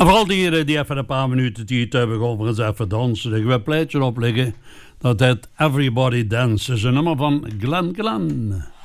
vooral diegenen die even een paar minuten tijd hebben over eens even dansen. Ik wil een plaatje opleggen. Dat heet Everybody Dance. Is een nummer van Glenn Glenn.